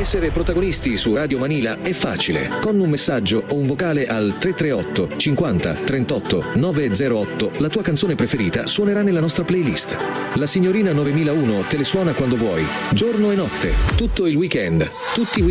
Essere protagonisti su Radio Manila è facile. Con un messaggio o un vocale al 338 50 38 908 la tua canzone preferita suonerà nella nostra playlist. La signorina 9001 te le suona quando vuoi, giorno e notte, tutto il weekend, tutti i